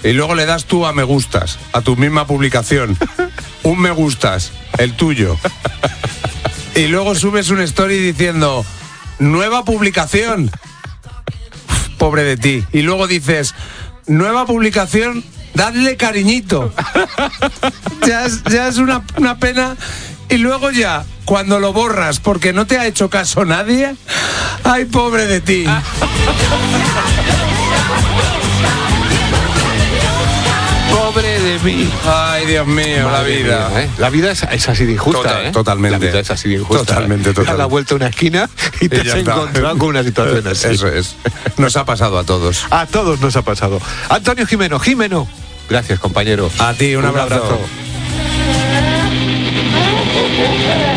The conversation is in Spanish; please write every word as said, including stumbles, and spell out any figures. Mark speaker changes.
Speaker 1: y luego le das tú a me gustas, a tu misma publicación. Un me gustas, el tuyo. Y luego subes un story diciendo, nueva publicación. Uf, pobre de ti. Y luego dices, nueva publicación, dadle cariñito. Ya es, ya es una, una pena. Y luego ya, cuando lo borras porque no te ha hecho caso nadie, ay, pobre de ti.
Speaker 2: Pobre de mí.
Speaker 1: Ay, Dios mío,
Speaker 2: Madre
Speaker 1: la vida.
Speaker 2: mía, ¿eh? La vida es, es así de injusta,
Speaker 1: Total,
Speaker 2: ¿eh?
Speaker 1: totalmente.
Speaker 2: La vida es así de injusta.
Speaker 1: Totalmente,
Speaker 2: ¿eh?
Speaker 1: totalmente.
Speaker 2: Das la vuelta a una esquina y te
Speaker 1: Y
Speaker 2: has
Speaker 1: ya está.
Speaker 2: encontrado con una situación así.
Speaker 1: Eso es. Nos ha pasado a todos.
Speaker 2: A todos nos ha pasado. Antonio Jimeno, Jimeno. Gracias, compañero.
Speaker 1: A ti, un,
Speaker 2: Un
Speaker 1: abrazo.
Speaker 2: abrazo.